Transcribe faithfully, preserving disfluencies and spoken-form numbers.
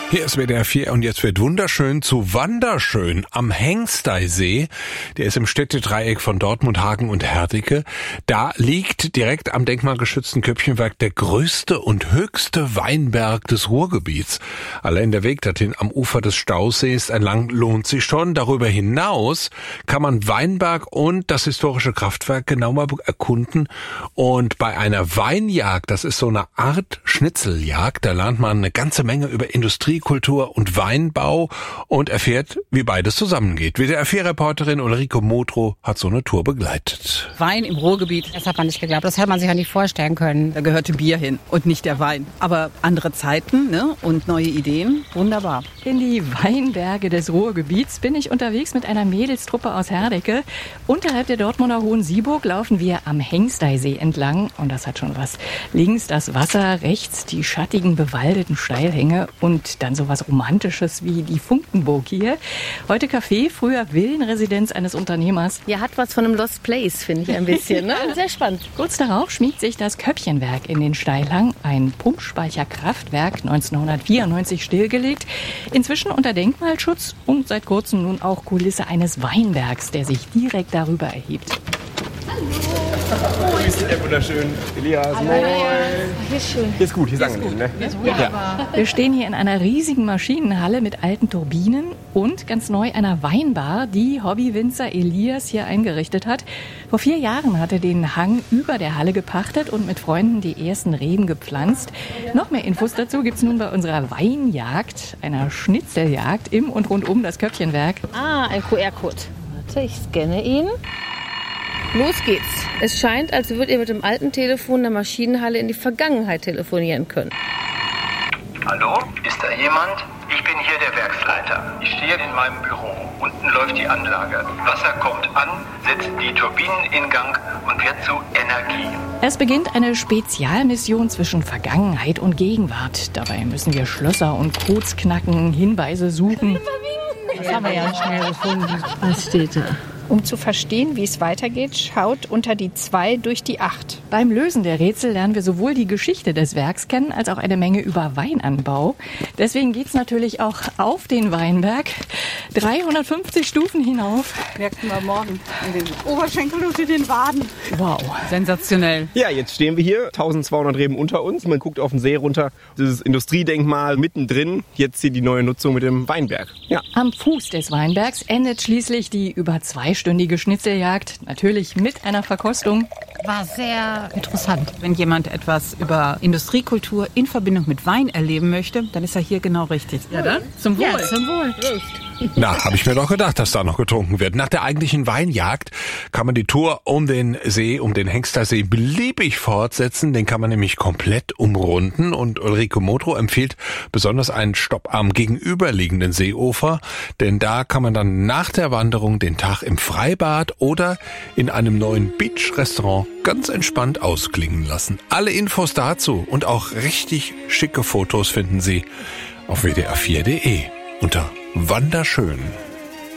Hier ist W D R vier und jetzt wird wunderschön zu Wanderschön am Hengsteysee. Der ist im Städtedreieck von Dortmund, Hagen und Herdecke. Da liegt direkt am denkmalgeschützten Köppchenwerk der größte und höchste Weinberg des Ruhrgebiets. Allein der Weg dorthin am Ufer des Stausees entlang lohnt sich schon. Darüber hinaus kann man Weinberg und das historische Kraftwerk genau mal erkunden. Und bei einer Weinjagd, das ist so eine Art Schnitzeljagd, da lernt man eine ganze Menge über Industrie, Kultur und Weinbau und erfährt, wie beides zusammengeht. W D R vier Reporterin Ulrike Modrow hat so eine Tour begleitet. Wein im Ruhrgebiet, das hat man nicht geglaubt. Das hätte man sich ja nicht vorstellen können. Da gehörte Bier hin und nicht der Wein. Aber andere Zeiten, ne? Und neue Ideen, wunderbar. In die Weinberge des Ruhrgebiets bin ich unterwegs mit einer Mädelstruppe aus Herdecke. Unterhalb der Dortmunder Hohensieburg laufen wir am Hengsteysee entlang. Und das hat schon was. Links das Wasser, rechts die schattigen, bewaldeten Steilhänge und dann sowas Romantisches wie die Funkenburg hier. Heute Café, früher Villenresidenz eines Unternehmers. Ja, hat was von einem Lost Place, finde ich ein bisschen. Ne? Sehr spannend. Kurz darauf schmiegt sich das Köppchenwerk in den Steilhang. Ein Pumpspeicherkraftwerk, neunzehnhundertvierundneunzig stillgelegt. Inzwischen unter Denkmalschutz und seit kurzem nun auch Kulisse eines Weinbergs, der sich direkt darüber erhebt. Hallo. Grüß dich, wunderschön. Elias, Hallo. moin. Hier ist schön. Hier ist gut, hier ist angenehm, ne? Hier ist wunderbar. Wir stehen hier in einer riesigen Maschinenhalle mit alten Turbinen und ganz neu einer Weinbar, die Hobbywinzer Elias hier eingerichtet hat. Vor vier Jahren hat er den Hang über der Halle gepachtet und mit Freunden die ersten Reben gepflanzt. Noch mehr Infos dazu gibt's nun bei unserer Weinjagd, einer Schnitzeljagd im und rund um das Köppchenwerk. Ah, ein Q R-Code. Warte, ich scanne ihn. Los geht's. Es scheint, als würdet ihr mit dem alten Telefon der Maschinenhalle in die Vergangenheit telefonieren können. Hallo? Ist da jemand? Ich bin hier der Werksleiter. Ich stehe in meinem Büro. Unten läuft die Anlage. Wasser kommt an, setzt die Turbinen in Gang und wird zu Energie. Es beginnt eine Spezialmission zwischen Vergangenheit und Gegenwart. Dabei müssen wir Schlösser und Codes knacken, Hinweise suchen. Das haben wir ja schnell gefunden. Was steht da? Um zu verstehen, wie es weitergeht, schaut unter die zwei durch die acht. Beim Lösen der Rätsel lernen wir sowohl die Geschichte des Werks kennen, als auch eine Menge über Weinanbau. Deswegen geht's natürlich auch auf den Weinberg. dreihundertfünfzig Stufen hinauf. Merken wir morgen in den Oberschenkel und in den Waden. Wow. Sensationell. Ja, jetzt stehen wir hier, eintausendzweihundert Reben unter uns. Man guckt auf den See runter. Dieses Industriedenkmal mittendrin. Jetzt hier die neue Nutzung mit dem Weinberg. Ja. Am Fuß des Weinbergs endet schließlich die über zweistündige Schnitzeljagd. Natürlich mit einer Verkostung. War sehr interessant. Wenn jemand etwas über Industriekultur in Verbindung mit Wein erleben möchte, dann ist er hier genau richtig. Ja, dann zum Wohl. Ja, zum Wohl. Na, habe ich mir doch gedacht, dass da noch getrunken wird. Nach der eigentlichen Weinjagd kann man die Tour um den See, um den Hengsteysee beliebig fortsetzen. Den kann man nämlich komplett umrunden. Und Ulrike Modrow empfiehlt besonders einen Stopp am gegenüberliegenden Seeufer. Denn da kann man dann nach der Wanderung den Tag im Freibad oder in einem neuen Beach-Restaurant ganz entspannt ausklingen lassen. Alle Infos dazu und auch richtig schicke Fotos finden Sie auf w d r vier punkt d e unter Wanderschön.